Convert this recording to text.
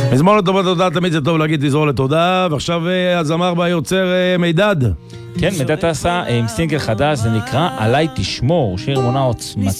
מזמור לתודה, תודה, תמיד זה טוב להגיד תזמור לתודה, ועכשיו הזמר והיוצר מידד. כן, מידד עשה עם סינגל חדש, זה נקרא עליי תשמור, שיר מונה עוצמתי.